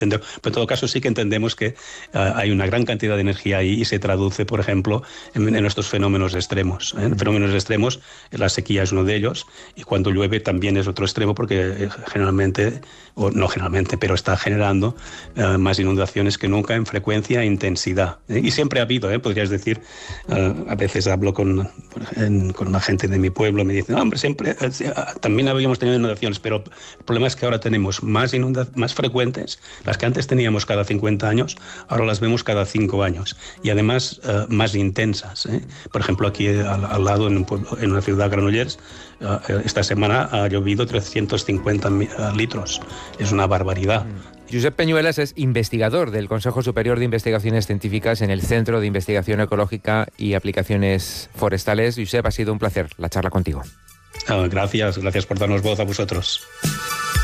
Pero en todo caso sí que entendemos que hay una gran cantidad de energía ahí y se traduce, por ejemplo, en estos fenómenos extremos. En fenómenos extremos, la sequía es uno de ellos, y cuando llueve también es otro extremo, porque generalmente, o no generalmente, pero está generando más inundaciones que nunca en frecuencia e intensidad. Y siempre ha habido, podrías decir, a veces hablo con la gente de mi pueblo, me dicen, hombre, siempre también habíamos tenido inundaciones, pero el problema es que ahora tenemos más frecuentes. Las que antes teníamos cada 50 años, ahora las vemos cada 5 años. Y además más intensas. Por ejemplo, aquí al lado, en una ciudad, Granollers, esta semana ha llovido 350 litros. Es una barbaridad. Josep Peñuelas es investigador del Consejo Superior de Investigaciones Científicas en el Centro de Investigación Ecológica y Aplicaciones Forestales. Josep, ha sido un placer la charla contigo. Gracias por darnos voz a vosotros.